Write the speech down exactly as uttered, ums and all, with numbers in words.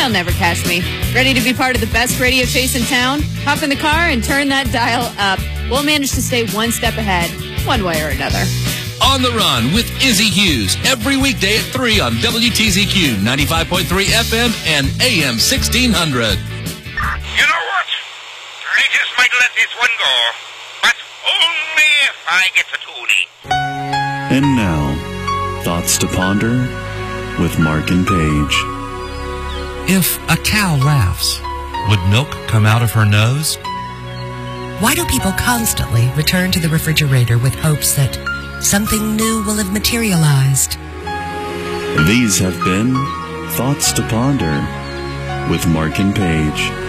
they'll never catch me. Ready to be part of the best radio chase in town? Hop in the car and turn that dial up. We'll manage to stay one step ahead, one way or another. On the Run with Izzy Hughes, every weekday at three on W T Z Q, ninety-five point three F M and A M sixteen hundred. You know what? I just might let this one go, but only if I get to Toonie. And now, Thoughts to Ponder with Mark and Paige. If a cow laughs, would milk come out of her nose? Why do people constantly return to the refrigerator with hopes that something new will have materialized? These have been Thoughts to Ponder with Mark and Paige.